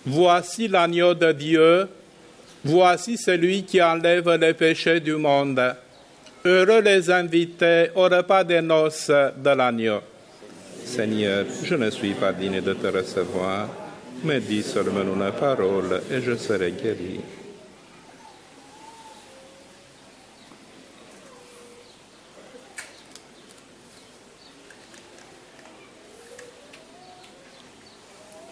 Voici l'agneau de Dieu, voici celui qui enlève les péchés du monde. Heureux les invités au repas des noces de l'agneau. Seigneur, je ne suis pas digne de te recevoir, mais dis seulement une parole et je serai guéri.